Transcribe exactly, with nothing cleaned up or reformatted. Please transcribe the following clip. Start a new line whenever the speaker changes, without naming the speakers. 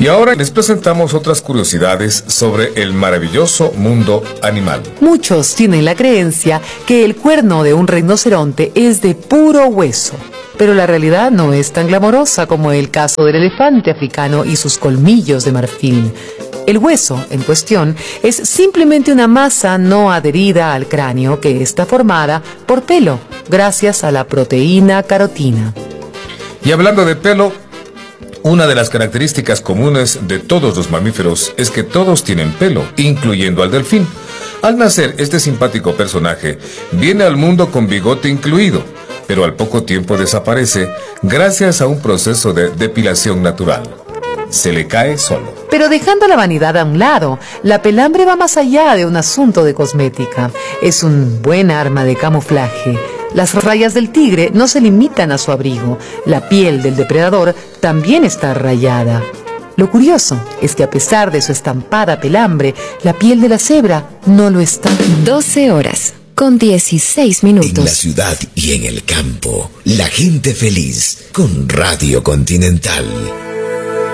Y ahora les presentamos otras curiosidades sobre el maravilloso mundo animal.
Muchos tienen la creencia que el cuerno de un rinoceronte es de puro hueso, pero la realidad no es tan glamorosa como el caso del elefante africano y sus colmillos de marfil. El hueso en cuestión es simplemente una masa no adherida al cráneo que está formada por pelo, gracias a la proteína carotina.
Y hablando de pelo, una de las características comunes de todos los mamíferos es que todos tienen pelo, incluyendo al delfín. Al nacer, este simpático personaje viene al mundo con bigote incluido, pero al poco tiempo desaparece gracias a un proceso de depilación natural. Se le cae solo.
Pero dejando la vanidad a un lado, la pelambre va más allá de un asunto de cosmética. Es un buen arma de camuflaje. Las rayas del tigre no se limitan a su abrigo. La piel del depredador también está rayada. Lo curioso es que a pesar de su estampada pelambre, la piel de la cebra no lo está.
doce horas con dieciséis minutos.
En la ciudad y en el campo, la gente feliz con Radio Continental.